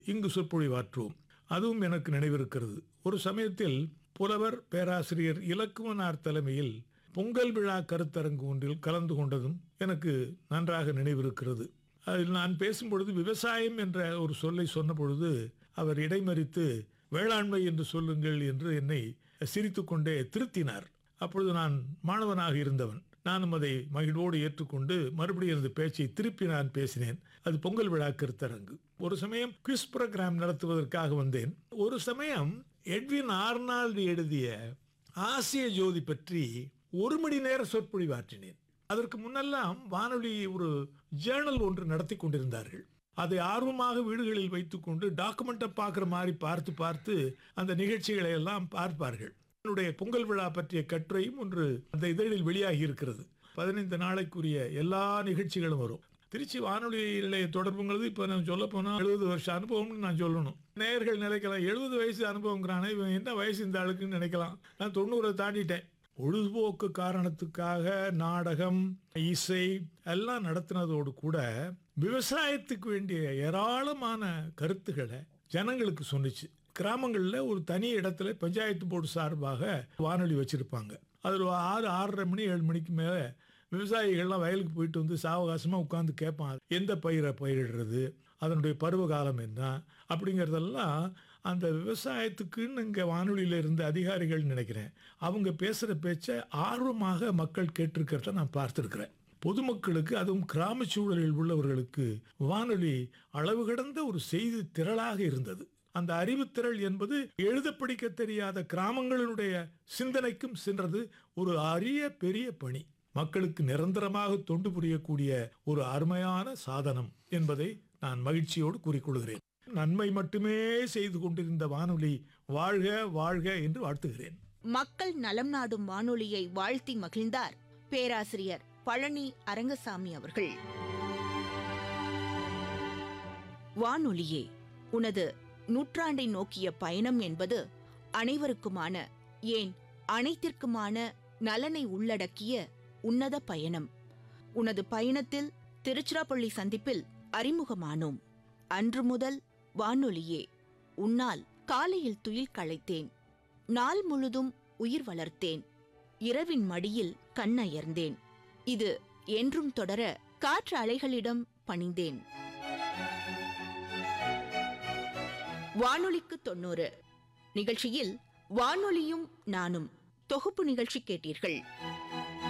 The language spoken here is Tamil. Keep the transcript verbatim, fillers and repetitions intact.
இங்கு சொற்பொழிவாற்றுவோம். அதுவும் எனக்கு நினைவிருக்கிறது. ஒரு சமயத்தில் புலவர் பேராசிரியர் இலக்குவனார் தலைமையில் பொங்கல் விழா கருத்தரங்கு ஒன்றில் கலந்து கொண்டதும் எனக்கு நன்றாக நினைவிருக்கிறது. அதில் நான் பேசும்பொழுது விவசாயம் என்ற ஒரு சொல்லை சொன்ன பொழுது அவர் இடைமறித்து வேளாண்மை என்று சொல்லுங்கள் என்று என்னை சிரித்து கொண்டே திருத்தினார். அப்பொழுது நான் மாணவனாக இருந்தவன். நானும் அதை மகிழ்வோடு ஏற்றுக்கொண்டு மறுபடியும் எனது பேச்சை திருப்பி நான் பேசினேன். அது பொங்கல் விழா கருத்தரங்கு. ஒரு சமயம் குவிஸ் புரோகிராம் நடத்துவதற்காக வந்தேன். ஒரு சமயம் எட்வின் ஆர்னால்டு எழுதிய ஆசிய ஜோதி பற்றி ஒரு மணி நேர சொற்பொழிவாற்றினேன். அதற்கு முன்னெல்லாம் வானொலி ஒரு ஜேர்னல் ஒன்று நடத்தி கொண்டிருந்தார்கள். அதை ஆர்வமாக வீடுகளில் வைத்துக்கொண்டு டாக்குமெண்ட்டை பார்க்குற மாதிரி பார்த்து பார்த்து அந்த நிகழ்ச்சிகளை எல்லாம் பார்ப்பார்கள். என்னுடைய பொங்கல் விழா பற்றிய கட்டுரையும் ஒன்று அந்த இதழில் வெளியாகி இருக்கிறது. பதினைந்து நாளைக்குரிய எல்லா நிகழ்ச்சிகளும் வரும். திருச்சி வானொலி நிலைய தொடர்புங்கிறது இப்போ நான் சொல்ல போனால் எழுபது வருஷம் அனுபவம்னு நான் சொல்லணும். நேயர்கள் நினைக்கலாம் எழுபது வயசு அனுபவங்கிறானே, இவன் என்ன வயசு இந்த ஆளுக்குன்னு நினைக்கலாம். நான் தொண்ணூறை தாண்டிட்டேன். பொழுதுபோக்கு காரணத்துக்காக நாடகம், இசை எல்லாம் நடத்தினதோடு கூட விவசாயத்துக்கு வேண்டிய ஏராளமான கருத்துக்களை ஜனங்களுக்கு சொன்னிச்சு. கிராமங்களில் ஒரு தனி இடத்துல பஞ்சாயத்து போர்டு சார்பாக வானொலி வச்சிருப்பாங்க. அதில் ஆறு ஆறரை மணி ஏழு மணிக்கு மேலே விவசாயிகள்லாம் வயலுக்கு போயிட்டு வந்து சாவகாசமாக உட்காந்து கேட்பான். எந்த பயிரை பயிரிடுறது, அதனுடைய பருவ காலம் என்ன அப்படிங்கிறதெல்லாம் அந்த விவசாயத்துக்குன்னு இங்கே வானொலியில் இருந்த அதிகாரிகள் நினைக்கிறேன் அவங்க பேசுகிற பேச்சை ஆர்வமாக மக்கள் கேட்டிருக்கிறத நான் பார்த்துருக்கிறேன். பொதுமக்களுக்கு, அதுவும் கிராம சூழலில் உள்ளவர்களுக்கு வானொலி அளவு கடந்த ஒரு செய்தி திரளாக இருந்தது. அந்த அறிவுத்திரள் என்பது எழுத படிக்க தெரியாத கிராமங்களினுடைய சிந்தனைக்கும் சென்றது. ஒரு அரிய பெரிய பணி, மக்களுக்கு நிரந்தரமாக தொண்டு புரியக்கூடிய ஒரு அருமையான சாதனம் என்பதை நான் மகிழ்ச்சியோடு கூறிக்கொள்கிறேன். நன்மை மட்டுமே செய்து கொண்டிருந்த வானொலி வாழ்க வாழ்க என்று வாழ்த்துகிறேன். மக்கள் நலம் நாடும் வானொலியை வாழ்த்தி மகிழ்ந்தார் பேராசிரியர் பழனி அரங்கசாமி அவர்கள். வானொலியே, உனது நூற்றாண்டை நோக்கிய பயணம் என்பது அனைவருக்குமான, ஏன் அனைத்திற்குமான நலனை உள்ளடக்கிய உன்னத பயணம். உனது பயணத்தில் திருச்சிராப்பள்ளி சந்திப்பில் அறிமுகமானோம். அன்று முதல் வானொலியே, உன்னால் காலையில் துயில் களைத்தேன், நாள் முழுதும் உயிர் வளர்த்தேன், இரவின் மடியில் கண்ணயர்ந்தேன். இது என்றும் தொடர காற்று அலைகளிடம் பணிந்தேன். வானொலிக்கு தொண்ணூறு நிகழ்ச்சியில் வானொலியும் நானும் தொகுப்பு நிகழ்ச்சி கேட்டீர்கள்.